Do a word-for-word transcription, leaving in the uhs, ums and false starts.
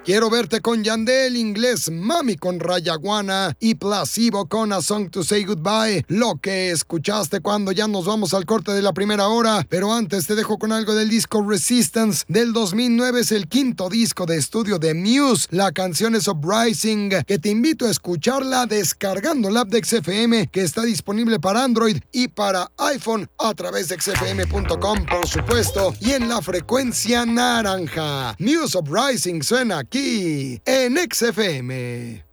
Quiero verte con Yandel, Inglés Mami con Rayaguana y Placebo con A Song to Say Goodbye. Lo que escuchaste cuando ya nos vamos al corte de la primera hora. Pero antes te dejo con algo del disco Resistance del dos mil nueve. Es el quinto disco de estudio de Muse. La canción es Uprising, que te invito a escucharla descargando la app de X F M, que está disponible para Android y para iPhone a través de x f m punto com, por supuesto, y en la frecuencia naranja. Muse Uprising suena aquí en X F M.